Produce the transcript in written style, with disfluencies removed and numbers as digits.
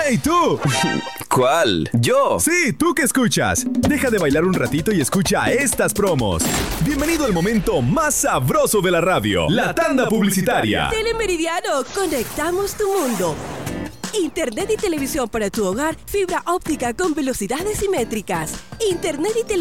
¡Hey, tú! ¿Cuál? ¿Yo? Sí, tú que escuchas. Deja de bailar un ratito y escucha estas promos. Bienvenido al momento más sabroso de la radio, la tanda publicitaria. Telemeridiano, conectamos tu mundo. Internet y televisión para tu hogar, fibra óptica con velocidades simétricas. Internet y televisión